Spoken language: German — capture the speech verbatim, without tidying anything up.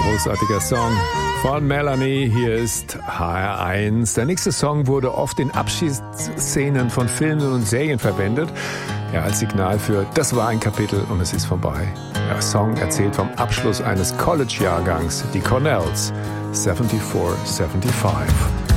Großartiger Song von Melanie. Hier ist H R eins. Der nächste Song wurde oft in Abschiedsszenen von Filmen und Serien verwendet. Ja, als Signal für das war ein Kapitel und es ist vorbei. Der Song erzählt vom Abschluss eines College-Jahrgangs, die Cornells, vierundsiebzig fünfundsiebzig.